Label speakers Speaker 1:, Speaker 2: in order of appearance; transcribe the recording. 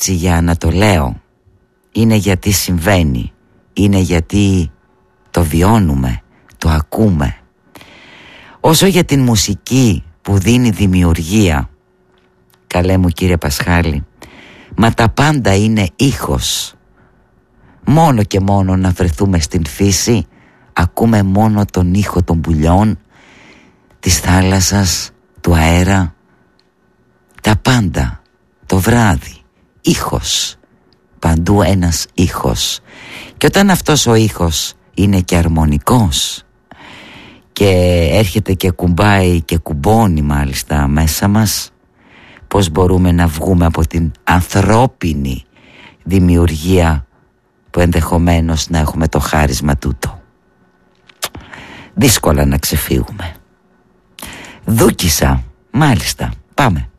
Speaker 1: έτσι για να το λέω. Είναι γιατί συμβαίνει. Είναι γιατί το βιώνουμε, το ακούμε. Όσο για την μουσική που δίνει δημιουργία, καλέ μου κύριε Πασχάλη, μα τα πάντα είναι ήχος. Μόνο και μόνο να βρεθούμε στην φύση, ακούμε μόνο τον ήχο των πουλιών, της θάλασσας, του αέρα. Τα πάντα, το βράδυ, ήχος. Παντού ένας ήχος. Και όταν αυτός ο ήχος είναι και αρμονικός και έρχεται και κουμπάει και κουμπώνει μάλιστα μέσα μας, πώς μπορούμε να βγούμε από την ανθρώπινη δημιουργία που ενδεχομένως να έχουμε το χάρισμα τούτο? Δύσκολα να ξεφύγουμε. Δούκησα, μάλιστα, πάμε.